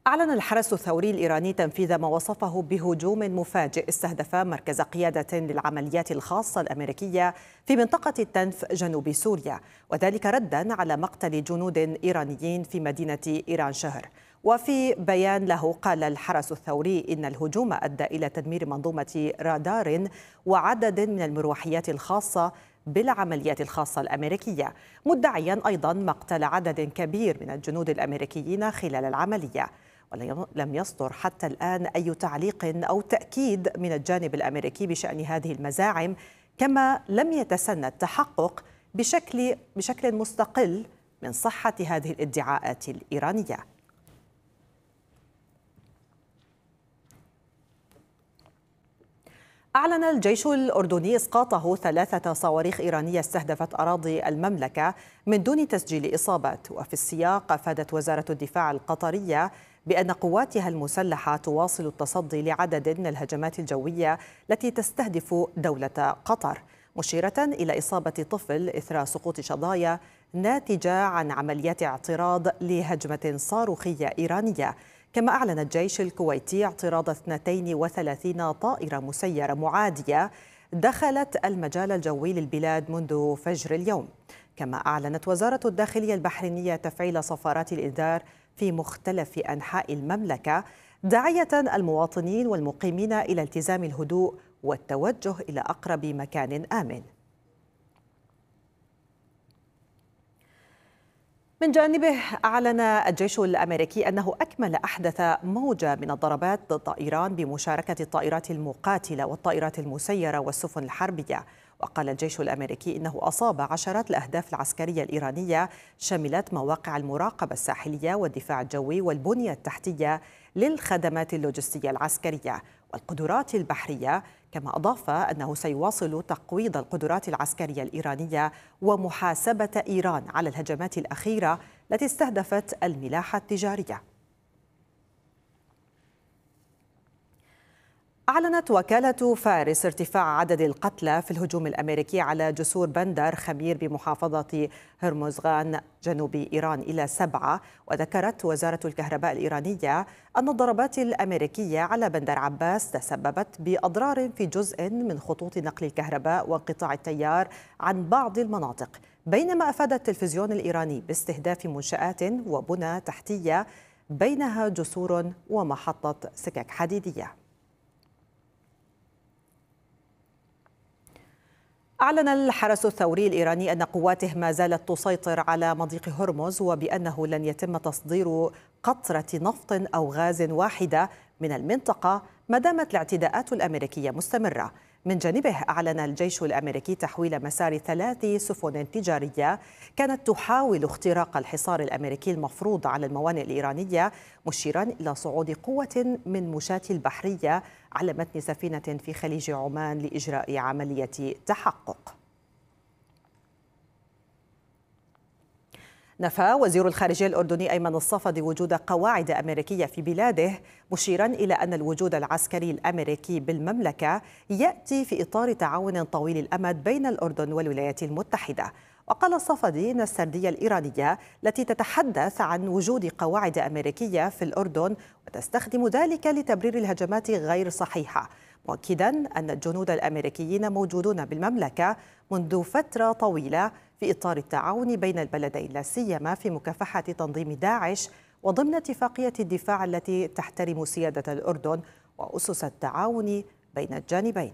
أعلن الحرس الثوري الإيراني تنفيذ ما وصفه بهجوم مفاجئ استهدف مركز قيادة للعمليات الخاصة الأمريكية في منطقة التنف جنوب سوريا، وذلك ردا على مقتل جنود إيرانيين في مدينة إيران شهر. وفي بيان له قال الحرس الثوري إن الهجوم أدى إلى تدمير منظومة رادار وعدد من المروحيات الخاصة بالعمليات الخاصة الأمريكية، مدعيا أيضا مقتل عدد كبير من الجنود الأمريكيين خلال العملية. ولم يصدر حتى الآن أي تعليق أو تأكيد من الجانب الأمريكي بشأن هذه المزاعم، كما لم يتسنى التحقق بشكل مستقل من صحة هذه الادعاءات الإيرانية. أعلن الجيش الأردني إسقاطه 3 صواريخ إيرانية استهدفت أراضي المملكة من دون تسجيل إصابات. وفي السياق أفادت وزارة الدفاع القطرية بأن قواتها المسلحة تواصل التصدي لعدد من الهجمات الجوية التي تستهدف دولة قطر، مشيرة إلى إصابة طفل إثر سقوط شظايا ناتجة عن عمليات اعتراض لهجمة صاروخية إيرانية. كما أعلن الجيش الكويتي اعتراض 32 طائرة مسيرة معادية دخلت المجال الجوي للبلاد منذ فجر اليوم. كما أعلنت وزارة الداخلية البحرينية تفعيل صفارات الإنذار في مختلف أنحاء المملكة، داعية المواطنين والمقيمين إلى التزام الهدوء والتوجه إلى أقرب مكان آمن. من جانبه أعلن الجيش الأمريكي أنه أكمل أحدث موجة من الضربات ضد إيران بمشاركة الطائرات المقاتلة والطائرات المسيرة والسفن الحربية. وقال الجيش الأمريكي إنه أصاب عشرات الأهداف العسكرية الإيرانية شملت مواقع المراقبة الساحلية والدفاع الجوي والبنية التحتية للخدمات اللوجستية العسكرية والقدرات البحرية. كما أضاف أنه سيواصل تقويض القدرات العسكرية الإيرانية ومحاسبة إيران على الهجمات الأخيرة التي استهدفت الملاحة التجارية. أعلنت وكالة فارس ارتفاع عدد القتلى في الهجوم الأمريكي على جسور بندر خمير بمحافظة هرمزغان جنوب إيران إلى 7. وذكرت وزارة الكهرباء الإيرانية أن الضربات الأمريكية على بندر عباس تسببت بأضرار في جزء من خطوط نقل الكهرباء وانقطاع التيار عن بعض المناطق، بينما أفاد التلفزيون الإيراني باستهداف منشآت وبنى تحتية بينها جسور ومحطة سكك حديدية. أعلن الحرس الثوري الإيراني أن قواته ما زالت تسيطر على مضيق هرمز، وبأنه لن يتم تصدير قطرة نفط أو غاز واحدة من المنطقة ما دامت الاعتداءات الأمريكية مستمرة. من جانبه أعلن الجيش الأمريكي تحويل مسار 3 سفن تجارية كانت تحاول اختراق الحصار الأمريكي المفروض على الموانئ الإيرانية، مشيرا إلى صعود قوة من مشاة البحرية على متن سفينة في خليج عمان لإجراء عملية تحقق. نفى وزير الخارجية الأردني أيمن الصفدي وجود قواعد أمريكية في بلاده، مشيرا إلى أن الوجود العسكري الأمريكي بالمملكة يأتي في إطار تعاون طويل الأمد بين الأردن والولايات المتحدة. وقال الصفدي أن السردية الإيرانية التي تتحدث عن وجود قواعد أمريكية في الأردن وتستخدم ذلك لتبرير الهجمات غير صحيحة، مؤكدا أن الجنود الأمريكيين موجودون بالمملكة منذ فترة طويلة في إطار التعاون بين البلدين، لا سيما في مكافحة تنظيم داعش وضمن اتفاقية الدفاع التي تحترم سيادة الأردن وأسس التعاون بين الجانبين.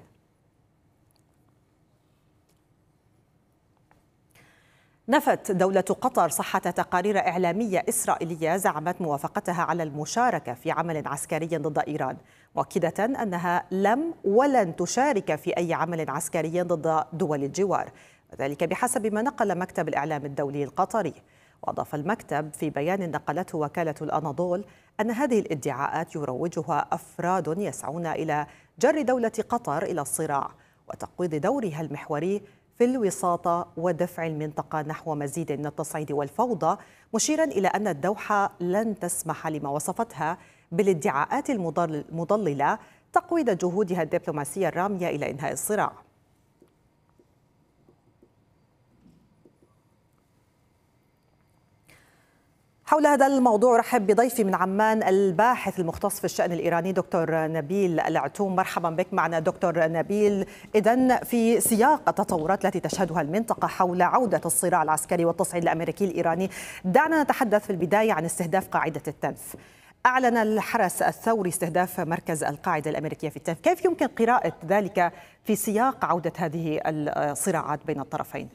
نفت دولة قطر صحة تقارير إعلامية إسرائيلية زعمت موافقتها على المشاركة في عمل عسكري ضد إيران، مؤكدة أنها لم ولن تشارك في أي عمل عسكري ضد دول الجوار، وذلك بحسب ما نقل مكتب الإعلام الدولي القطري. وأضاف المكتب في بيان نقلته وكالة الأناضول أن هذه الادعاءات يروجها أفراد يسعون إلى جر دولة قطر إلى الصراع وتقويض دورها المحوري في الوساطة ودفع المنطقة نحو مزيد من التصعيد والفوضى، مشيرا إلى أن الدوحة لن تسمح لما وصفتها بالادعاءات المضللة تقويض جهودها الدبلوماسية الرامية إلى إنهاء الصراع. حول هذا الموضوع رحب بضيفي من عمان الباحث المختص في الشأن الإيراني دكتور نبيل العتوم. مرحبا بك معنا دكتور نبيل. إذن في سياق التطورات التي تشهدها المنطقة حول عودة الصراع العسكري والتصعيد الأمريكي الإيراني، دعنا نتحدث في البداية عن استهداف قاعدة التنف. أعلن الحرس الثوري استهداف مركز القاعدة الأمريكية في التنف، كيف يمكن قراءة ذلك في سياق عودة هذه الصراعات بين الطرفين؟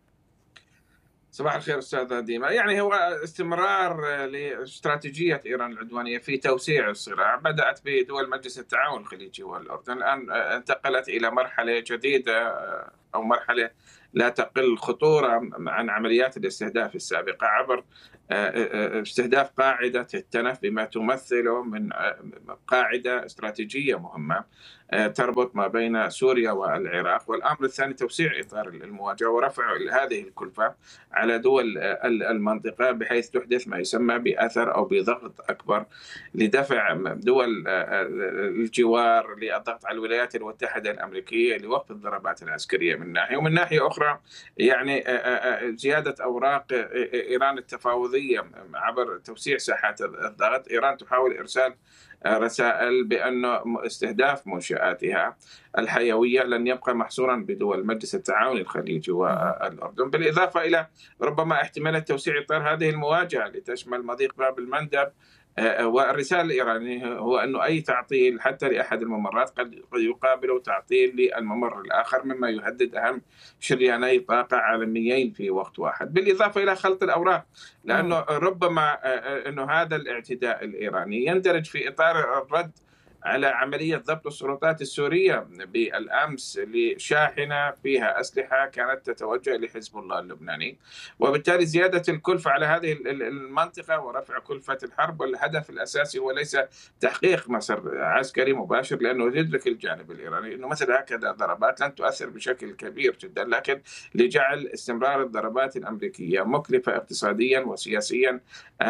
صباح الخير أستاذة ديما. يعني هو استمرار لاستراتيجية إيران العدوانية في توسيع الصراع، بدأت بدول مجلس التعاون الخليجي والأردن، الآن انتقلت إلى مرحلة جديدة أو مرحلة لا تقل خطورة عن عمليات الاستهداف السابقة عبر استهداف قاعدة التنف بما تمثله من قاعدة استراتيجية مهمة تربط ما بين سوريا والعراق. والأمر الثاني توسيع إطار المواجهة ورفع هذه الكلفة على دول المنطقة بحيث تحدث ما يسمى بأثر أو بضغط أكبر لدفع دول الجوار للضغط على الولايات المتحدة الأمريكية لوقف الضربات العسكرية من ناحية، ومن ناحية أخرى يعني زيادة أوراق إيران التفاوضية عبر توسيع ساحات الضغط. إيران تحاول إرسال رسائل بأن استهداف منشآتها الحيوية لن يبقى محصورا بدول مجلس التعاون الخليجي والأردن، بالإضافة إلى ربما احتمال توسيع إطار هذه المواجهة لتشمل مضيق باب المندب. والرسالة الإيرانية هو أنه أي تعطيل حتى لأحد الممرات قد يقابل تعطيل للممر الآخر، مما يهدد أهم شرياني طاقة عالميين في وقت واحد، بالإضافة إلى خلط الأوراق، لأنه ربما أنه هذا الاعتداء الإيراني يندرج في إطار الرد على عملية ضبط السلطات السورية بالأمس لشاحنة فيها أسلحة كانت تتوجه لحزب الله اللبناني، وبالتالي زيادة الكلفة على هذه المنطقة ورفع كلفة الحرب. والهدف الأساسي هو ليس تحقيق مسار عسكري مباشر، لأنه يدرك الجانب الإيراني أنه مثل هكذا ضربات لن تؤثر بشكل كبير جدا، لكن لجعل استمرار الضربات الأمريكية مكلفة اقتصاديا وسياسيا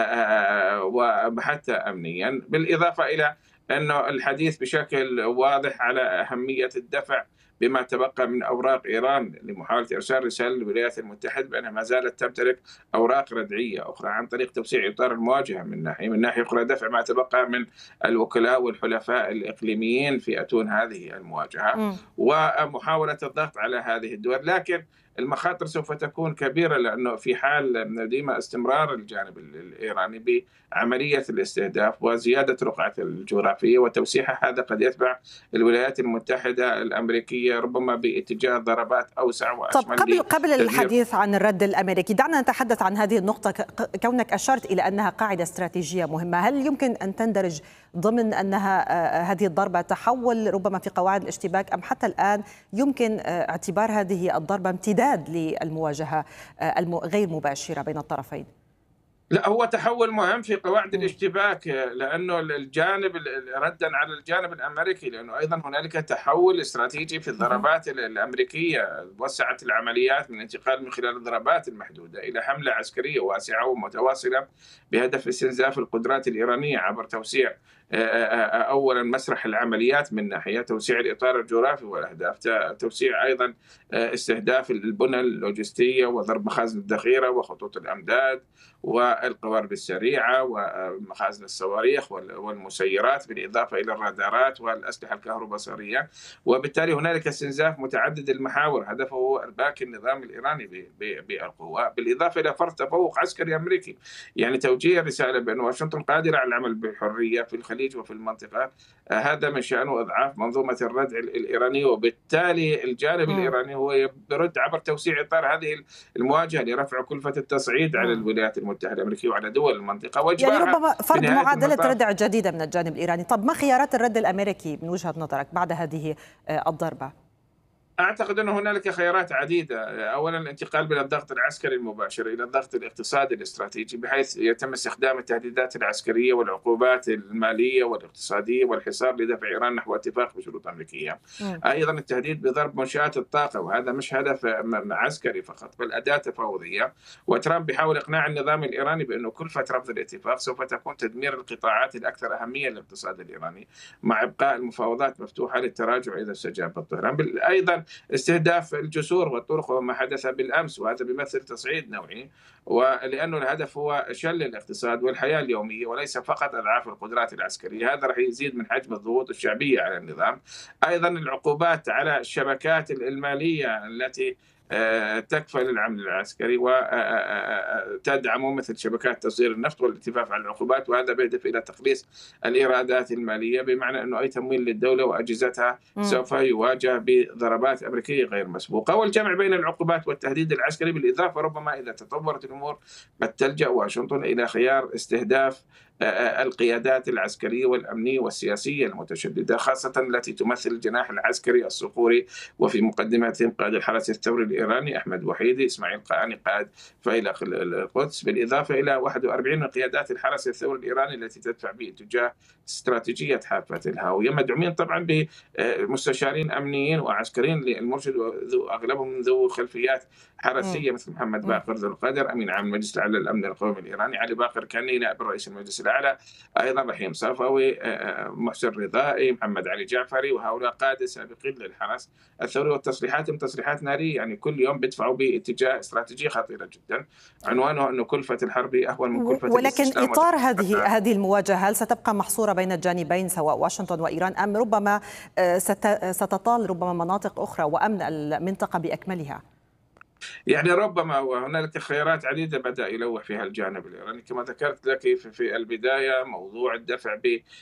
وحتى أمنيا، بالإضافة إلى أنه الحديث بشكل واضح على أهمية الدفع بما تبقى من أوراق إيران لمحاولة إرسال رسالة للولايات المتحدة بأنها ما زالت تمتلك أوراق ردعية أخرى عن طريق توسيع إطار المواجهة من ناحية أخرى دفع ما تبقى من الوكلاء والحلفاء الإقليميين في أتون هذه المواجهة ومحاولة الضغط على هذه الدول. لكن المخاطر سوف تكون كبيرة، لأنه في حال ديما استمرار الجانب الإيراني بعملية الاستهداف وزيادة رقعة الجغرافية وتوسيعها، هذا قد يتبع الولايات المتحدة الأمريكية ربما باتجاه ضربات أوسع وأشمل. طب قبل الحديث عن الرد الأمريكي، دعنا نتحدث عن هذه النقطة. كونك أشرت إلى أنها قاعدة استراتيجية مهمة، هل يمكن أن تندرج ضمن أنها هذه الضربة تحول ربما في قواعد الاشتباك، أم حتى الآن يمكن اعتبار هذه الضربة امتداد للمواجهة غير مباشرة بين الطرفين؟ لا، هو تحول مهم في قواعد الاشتباك، لأنه الجانب ردا على الجانب الأمريكي، لأنه أيضا هنالك تحول استراتيجي في الضربات الأمريكية. وسعت العمليات من انتقال من خلال الضربات المحدودة إلى حملة عسكرية واسعة ومتواصلة بهدف استنزاف القدرات الإيرانية عبر توسيع أولا مسرح العمليات من ناحية، توسيع الإطار الجغرافي والأهداف، توسيع أيضا استهداف البنى اللوجستية وضرب مخازن الذخيرة وخطوط الأمداد والقوارب السريعة ومخازن الصواريخ والمسيرات، بالإضافة إلى الرادارات والأسلحة الكهروبصرية. وبالتالي هنالك استنزاف متعدد المحاور هدفه هو إرباك النظام الإيراني بالقوة، بالإضافة إلى فرض تفوق عسكري أمريكي، يعني توجيه رسالة بأن واشنطن قادرة على العمل بحرية في الخليج وفي المنطقة. هذا من شأنه إضعاف منظومة الردع الإيرانية، وبالتالي الجانب الإيراني هو يرد عبر توسيع إطار هذه المواجهة لرفع كلفة التصعيد على الولايات المتحدة الأمريكية وعلى دول المنطقة، يعني ربما فرض معادلة ردع جديدة من الجانب الإيراني. طب ما خيارات الرد الأمريكي من وجهة نظرك بعد هذه الضربة؟ أعتقد أن هنالك خيارات عديدة. أولا الانتقال من الضغط العسكري المباشر إلى الضغط الاقتصادي الاستراتيجي، بحيث يتم استخدام التهديدات العسكرية والعقوبات المالية والاقتصادية والحصار لدفع إيران نحو اتفاق بشروط أمريكية. أيضا التهديد بضرب منشآت الطاقة، وهذا مش هدف عسكري فقط بل أداة تفاوضية. وترامب بيحاول إقناع النظام الإيراني بأنه كلفة رفض الاتفاق سوف تكون تدمير القطاعات الأكثر أهمية للاقتصاد الإيراني، مع إبقاء المفاوضات مفتوحة للتراجع إذا استجاب طهران. أيضا استهداف الجسور والطرق وما حدث بالأمس، وهذا بيمثل تصعيد نوعي، ولأنه الهدف هو شل الاقتصاد والحياة اليومية وليس فقط أضعاف القدرات العسكرية. هذا راح يزيد من حجم الضغوط الشعبية على النظام. أيضا العقوبات على الشبكات المالية التي تكفل العمل العسكري وتدعم مثل شبكات تصدير النفط والالتفاف على العقوبات، وهذا بيهدف إلى تقليص الإيرادات المالية، بمعنى أنه أي تمويل للدولة وأجهزتها سوف يواجه بضربات أمريكية غير مسبوقة. والجمع بين العقوبات والتهديد العسكري، بالإضافة ربما إذا تطورت الأمور قد تلجأ واشنطن إلى خيار استهداف القيادات العسكرية والأمنية والسياسية المتشددة، خاصة التي تمثل الجناح العسكري الصقوري، وفي مقدمتهم قائد الحرس الثوري الإيراني أحمد وحيدي، إسماعيل قاني قائد فيلق القدس، بالإضافة إلى 41 من قيادات الحرس الثوري الإيراني التي تدفع باتجاه استراتيجية حافة الهاوية، مدعومين طبعا بمستشارين أمنيين وعسكريين للمرشد، وأغلبهم ذو خلفيات حرسية مثل محمد باقر ذو القدر أمين عام المجلس الأعلى للأمن القومي الإيراني، علي باقر كني نائب رئيس المجلس الأعلى، أيضا رحيم صفوي، محسن رضائي، محمد علي جعفري، وهؤلاء قادة سابقين للحرس الثوري. والتصريحاتهم تصريحات نارية، يعني كل يوم بيدفعوا باتجاه استراتيجية خطيرة جدا، عنوانه أنه كلفة الحرب أهون من كلفة ولكن الاستسلام. إطار هذه المواجهة هل ستبقى محصورة بين الجانبين سواء واشنطن وإيران، أم ربما ستطال ربما مناطق أخرى وأمن المنطقة بأكملها؟ يعني ربما، وهنالك خيارات عديدة بدأ يلوح فيها الجانب الإيراني كما ذكرت لك في البداية، موضوع الدفع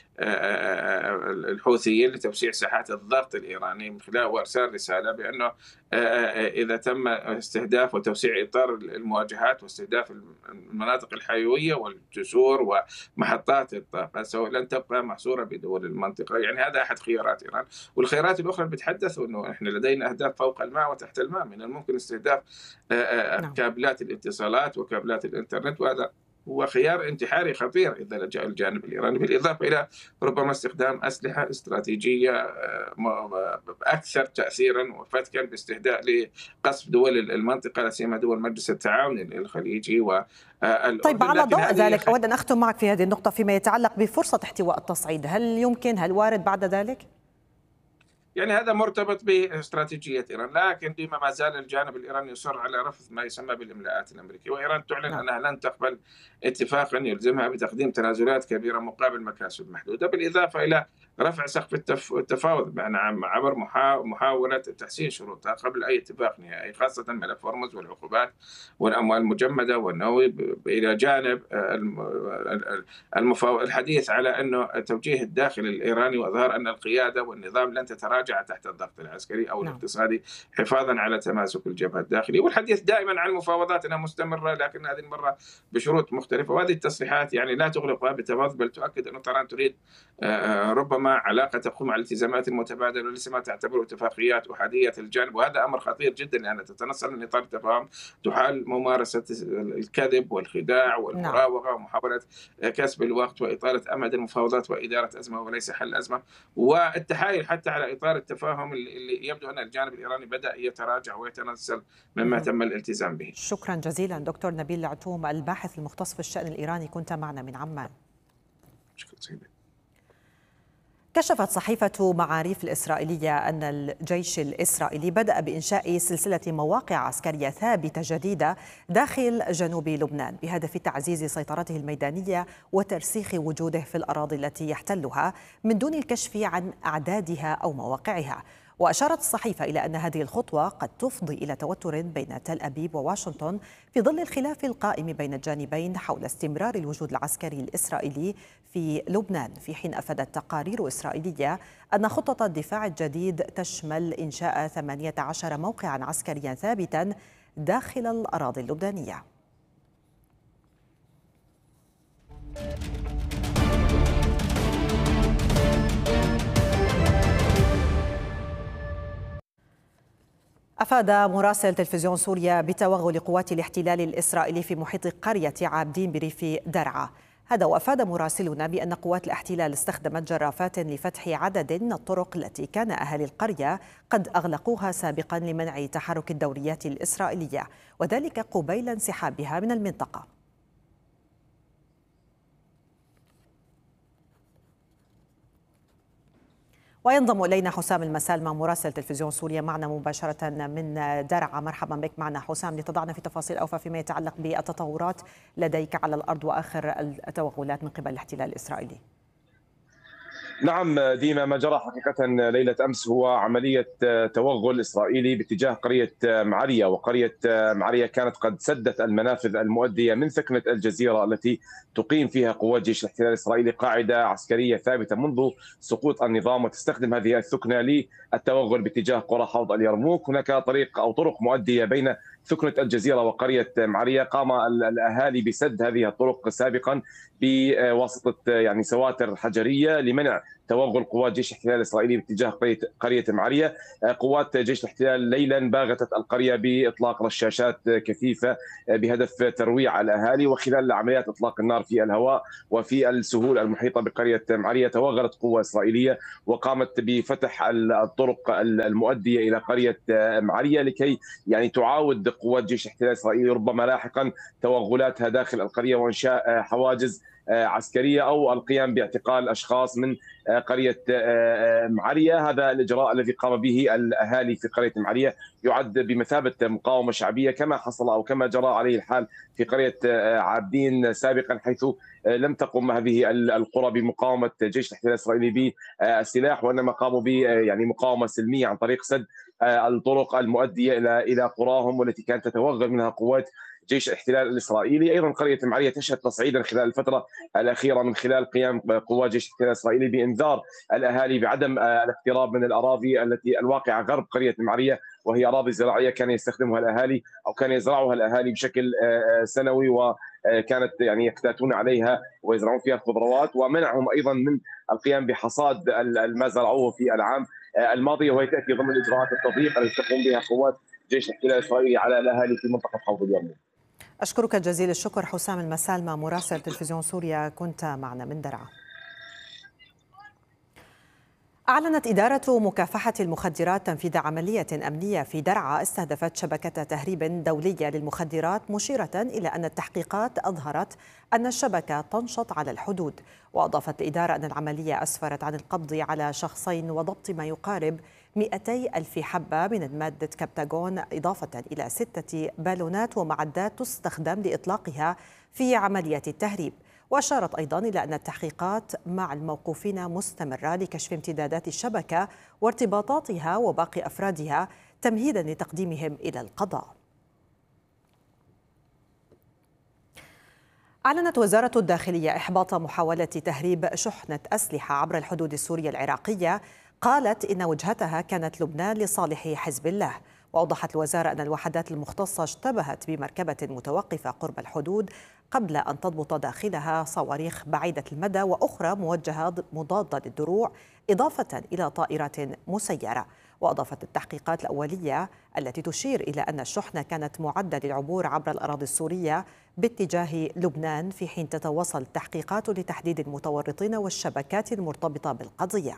بالحوثيين لتوسيع ساحات الضغط الإيراني من خلال وإرسال رسالة بأنه إذا تم استهداف وتوسيع إطار المواجهات واستهداف المناطق الحيوية والجسور ومحطات الطاقة سواء لن تبقى محصورة بدول المنطقة. يعني هذا أحد خيارات إيران، والخيارات الأخرى بتحدث أنه إحنا لدينا أهداف فوق الماء وتحت الماء، من الممكن استهداف كابلات الاتصالات وكابلات الإنترنت، وهذا هو خيار انتحاري خطير إذا لجأ الجانب الإيراني، بالإضافة إلى ربما استخدام أسلحة استراتيجية أكثر تأثيرا وفتكا باستهداء لقصف دول المنطقة، لا سيما دول مجلس التعاون الخليجي طيب، على ضوء ذلك أود أن أختم معك في هذه النقطة فيما يتعلق بفرصة احتواء التصعيد، هل وارد بعد ذلك؟ يعني هذا مرتبط باستراتيجية إيران، لكن ديما ما زال الجانب الإيراني يصر على رفض ما يسمى بالإملاءات الأمريكية، وإيران تعلن أنها لن تقبل اتفاقا يلزمها بتقديم تنازلات كبيرة مقابل مكاسب محدودة، بالإضافة إلى رفع سقف التفاوض بمعنى عبر محاولة تحسين شروطها قبل أي اتفاق نهائي، خاصة ملف هرمز والعقوبات والأموال المجمدة والنووي، إلى جانب الحديث على أنه توجيه الداخل الإيراني وإظهار أن القيادة والنظام لن تتراجع تحت الضغط العسكري أو الاقتصادي حفاظا على تماسك الجبهة الداخلية، والحديث دائما عن المفاوضات أنها مستمرة لكن هذه المرة بشروط مختلفة. وهذه التصريحات يعني لا تغلقها بتفاوض، بل تؤكد أن طهران تريد ربما علاقة تقوم على الالتزامات المتبادلة وليس ما تعتبره اتفاقيات أحادية الجانب، وهذا أمر خطير جدا لأنها تتنصل من إطار التفاهم، تحال ممارسة الكذب والخداع والمراوغة ومحاولة كسب الوقت وإطالة أمد المفاوضات وإدارة أزمة وليس حل أزمة، والتحايل حتى على إطار التفاهم اللي يبدو أن الجانب الإيراني بدأ يتراجع ويتنزل مما تم الالتزام به. شكرا جزيلا دكتور نبيل العتوم، الباحث المختص في الشأن الإيراني، كنت معنا من عمان. شكرا سيدي. كشفت صحيفة معاريف الإسرائيلية أن الجيش الإسرائيلي بدأ بإنشاء سلسلة مواقع عسكرية ثابتة جديدة داخل جنوب لبنان بهدف تعزيز سيطرته الميدانية وترسيخ وجوده في الأراضي التي يحتلها من دون الكشف عن أعدادها أو مواقعها. وأشارت الصحيفة إلى أن هذه الخطوة قد تفضي إلى توتر بين تل أبيب وواشنطن في ظل الخلاف القائم بين الجانبين حول استمرار الوجود العسكري الإسرائيلي في لبنان، في حين أفادت تقارير إسرائيلية أن خطة الدفاع الجديد تشمل إنشاء 18 موقعا عسكريا ثابتا داخل الأراضي اللبنانية. أفاد مراسل تلفزيون سوريا بتوغل قوات الاحتلال الإسرائيلي في محيط قرية عابدين بريف درعا. هذا وأفاد مراسلنا بأن قوات الاحتلال استخدمت جرافات لفتح عدد من الطرق التي كان أهالي القرية قد أغلقوها سابقا لمنع تحرك الدوريات الإسرائيلية، وذلك قبيل انسحابها من المنطقة. وينضم إلينا حسام المسالمة مراسل تلفزيون سوريا معنا مباشرة من درعا. مرحبا بك معنا حسام، لتضعنا في تفاصيل أوفى فيما يتعلق بالتطورات لديك على الأرض وآخر التوغلات من قبل الاحتلال الإسرائيلي. نعم ديما، ما جرى حقيقة ليلة أمس هو عملية توغل إسرائيلي باتجاه قرية معرية، وقرية معرية كانت قد سدت المنافذ المؤدية من ثكنة الجزيرة التي تقيم فيها قوات جيش الاحتلال الإسرائيلي قاعدة عسكرية ثابتة منذ سقوط النظام، وتستخدم هذه الثكنة للتوغل باتجاه قرى حوض اليرموك. هناك طريق أو طرق مؤدية بين ثكنة الجزيرة وقرية معرية، قام الأهالي بسد هذه الطرق سابقا بواسطة سواتر حجرية لمنع توغل قوات جيش الاحتلال الإسرائيلي باتجاه قرية معرية. قوات جيش الاحتلال ليلا باغتت القرية بإطلاق رشاشات كثيفة بهدف ترويع الأهالي، وخلال عمليات إطلاق النار في الهواء وفي السهول المحيطة بقرية معرية توغلت قوة إسرائيلية وقامت بفتح الطرق المؤدية إلى قرية معرية لكي تعاود قوات جيش الاحتلال الإسرائيلي ربما لاحقا توغلاتها داخل القرية وإنشاء حواجز عسكرية أو القيام باعتقال أشخاص من قرية معرية. هذا الإجراء الذي قام به الأهالي في قرية معرية يعد بمثابة مقاومة شعبية، كما حصل أو كما جرى عليه الحال في قرية عابدين سابقا، حيث لم تقم هذه القرى بمقاومة جيش الاحتلال الإسرائيلي بالسلاح، وإنما قاموا بمقاومة سلمية عن طريق سد الطرق المؤدية إلى قراهم والتي كانت تتوغل منها قوات جيش الاحتلال الإسرائيلي. أيضا قرية معرية تشهد تصعيدا خلال الفترة الأخيرة من خلال قيام قوات جيش الاحتلال الإسرائيلي بإنذار الأهالي بعدم الاقتراب من الأراضي التي الواقعة غرب قرية معرية، وهي أراضي زراعية كان يستخدمها الأهالي أو كان يزرعها الأهالي بشكل سنوي، وكانت يقتاتون عليها ويزرعون فيها الخضروات، ومنعهم أيضا من القيام بحصاد ما زرعوه في العام الماضي، وهي تأتي ضمن إجراءات التضييق التي تقوم بها قوات جيش الاحتلال الإسرائيلي على الأهالي في منطقة حوض اليرموك. أشكرك جزيل الشكر حسام المسالمة مراسل تلفزيون سوريا، كنت معنا من درعا. أعلنت إدارة مكافحة المخدرات تنفيذ عملية أمنية في درعا استهدفت شبكة تهريب دولية للمخدرات، مشيرة إلى أن التحقيقات أظهرت أن الشبكة تنشط على الحدود. وأضافت الإدارة أن العملية أسفرت عن القبض على شخصين وضبط ما يقارب 200,000 حبة من مادة كبتاغون، إضافة إلى 6 بالونات ومعدات تستخدم لإطلاقها في عملية التهريب. وأشارت أيضا إلى أن التحقيقات مع الموقوفين مستمرة لكشف امتدادات الشبكة وارتباطاتها وباقي أفرادها تمهيدا لتقديمهم إلى القضاء. أعلنت وزارة الداخلية إحباط محاولة تهريب شحنة أسلحة عبر الحدود السورية العراقية، قالت إن وجهتها كانت لبنان لصالح حزب الله. وأوضحت الوزارة أن الوحدات المختصة اشتبهت بمركبة متوقفة قرب الحدود قبل أن تضبط داخلها صواريخ بعيدة المدى وأخرى موجهة مضادة للدروع، إضافة إلى طائرات مسيرة. وأضافت التحقيقات الأولية التي تشير إلى أن الشحنة كانت معدة للعبور عبر الأراضي السورية باتجاه لبنان، في حين تتواصل التحقيقات لتحديد المتورطين والشبكات المرتبطة بالقضية.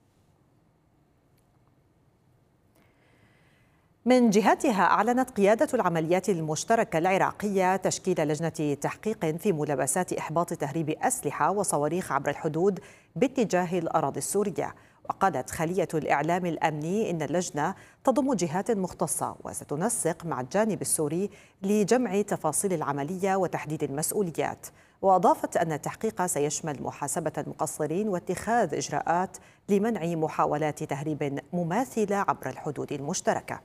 من جهتها أعلنت قيادة العمليات المشتركة العراقية تشكيل لجنة تحقيق في ملابسات إحباط تهريب أسلحة وصواريخ عبر الحدود باتجاه الأراضي السورية. وقالت خلية الإعلام الأمني إن اللجنة تضم جهات مختصة وستنسق مع الجانب السوري لجمع تفاصيل العملية وتحديد المسؤوليات. وأضافت أن التحقيق سيشمل محاسبة المقصرين واتخاذ إجراءات لمنع محاولات تهريب مماثلة عبر الحدود المشتركة.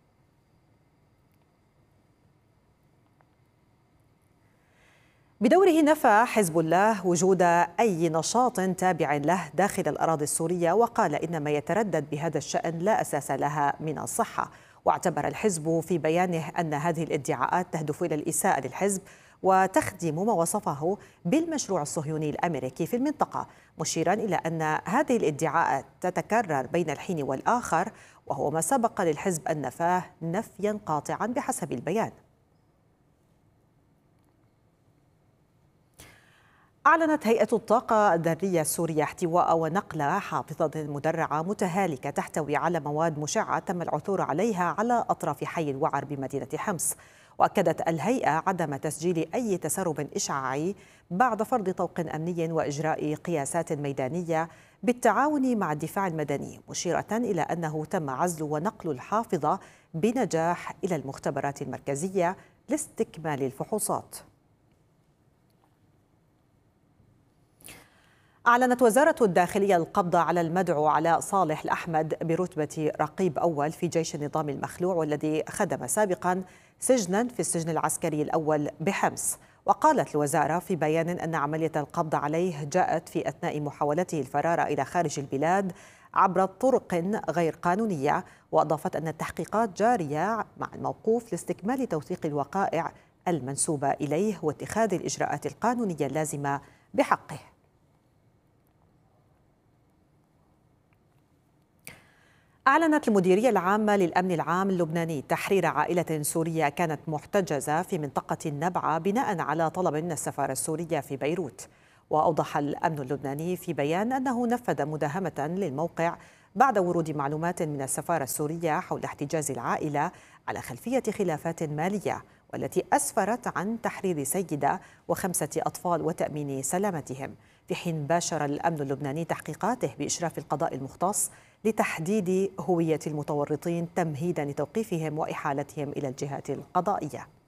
بدوره نفى حزب الله وجود أي نشاط تابع له داخل الأراضي السورية، وقال إن ما يتردد بهذا الشأن لا أساس لها من الصحة. واعتبر الحزب في بيانه أن هذه الادعاءات تهدف إلى الإساءة للحزب وتخدم ما وصفه بالمشروع الصهيوني الأمريكي في المنطقة، مشيرا إلى أن هذه الادعاءات تتكرر بين الحين والآخر، وهو ما سبق للحزب أن نفاه نفيا قاطعا بحسب البيان. أعلنت هيئة الطاقة الذرية السورية احتواء ونقل حافظة مدرعة متهالكة تحتوي على مواد مشعة تم العثور عليها على أطراف حي الوعر بمدينة حمص. وأكدت الهيئة عدم تسجيل أي تسرب إشعاعي بعد فرض طوق أمني وإجراء قياسات ميدانية بالتعاون مع الدفاع المدني، مشيرة إلى أنه تم عزل ونقل الحافظة بنجاح إلى المختبرات المركزية لاستكمال الفحوصات. أعلنت وزارة الداخلية القبض على المدعو علاء صالح الأحمد برتبة رقيب أول في جيش النظام المخلوع، والذي خدم سابقا سجنا في السجن العسكري الأول بحمص. وقالت الوزارة في بيان أن عملية القبض عليه جاءت في أثناء محاولته الفرار إلى خارج البلاد عبر طرق غير قانونية، وأضافت أن التحقيقات جارية مع الموقوف لاستكمال توثيق الوقائع المنسوبة إليه واتخاذ الإجراءات القانونية اللازمة بحقه. أعلنت المديرية العامة للأمن العام اللبناني تحرير عائلة سورية كانت محتجزة في منطقة النبعة بناء على طلب من السفارة السورية في بيروت. وأوضح الأمن اللبناني في بيان أنه نفذ مداهمة للموقع بعد ورود معلومات من السفارة السورية حول احتجاز العائلة على خلفية خلافات مالية، والتي أسفرت عن تحرير سيدة و5 أطفال وتأمين سلامتهم، في حين باشر الأمن اللبناني تحقيقاته بإشراف القضاء المختص لتحديد هوية المتورطين تمهيدا لتوقيفهم وإحالتهم إلى الجهات القضائية.